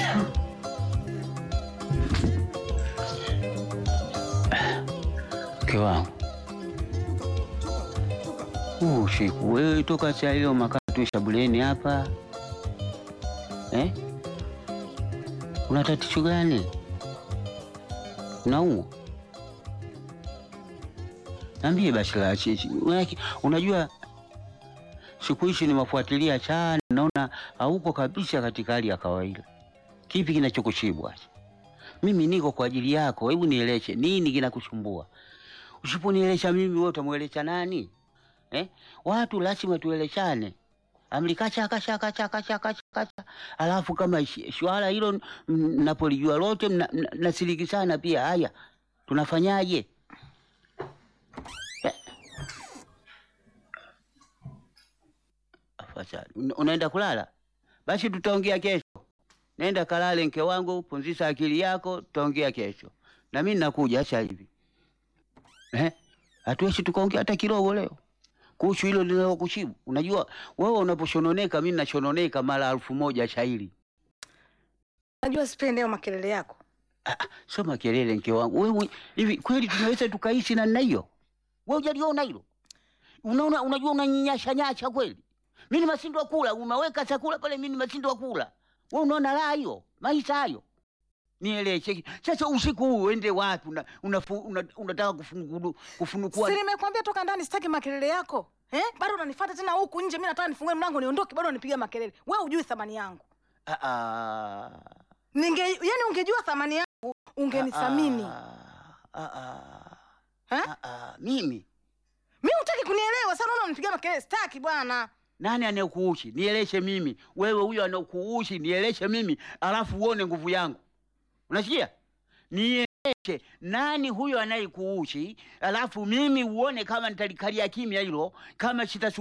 Mke wangu. Usiku wewe toka saa hiyo makatu shabuleni hapa. Una tatizo gani? Naumwa? Niambie basi la chichi. Unajua siku hizi nimefuatilia sana, naona hauko kabisa katika hali ya kawaida. Kipi kinachokushibwa? Mimi niko kwa ajili yako, hebu nieleze nini kinakusumbua? Usiponieleza mimi wewe utamueleza nani? Watu lazima tuelezane. Amlikacha kacha. Alafu kama swala hilo mnapolijua lote nasiriki sana pia. Haya, tunafanyaje? Afadhali unaenda kulala? Basi tutaongea kesho. Nenda kalale mke wangu, pumzisha akili yako, tutaongea kesho. Na mimi nakuja sasa hivi. Hatuwezi tukaongea hata kidogo leo kuhusu hilo linalokushibu. Unajua wewe unaposhononeka mimi nashononeka mara 1000 shairi. Unajua sipendi hayo makelele yako. Sio makelele mke wangu. Wewe hivi kweli tunaweza tukaishi na hiyo? Wewe hujaliona hilo? Unaona, unajua unanyinyasha kweli. Mimi nimeshindwa kula, umeweka chakula pale mimi nimeshindwa kula. Wewe unaona la hiyo? Maisha hayo. Nieleze. Sasa usiku huu uende wapi? Unataka kufunukua. Si nimekwambia toka ndani sitaki makelele yako. Bado unanifuata tena huku nje, mimi nataka nifungue mlango niondoke, bado unanipiga makelele. Wewe hujui thamani yangu. Yaani ungejua thamani yangu, ungenithamini. Mimi hutaki kunielewa, sasa unaona unanipiga makelele, sitaki bwana. Nani anayekuushi? Nieleze mimi. Wewe huyo anakuushi, nieleze mimi, alafu uone nguvu yangu. Unasikia? Nieleze nani huyo anayekuushi, alafu mimi uone kama nitalikalia kimya hilo, kama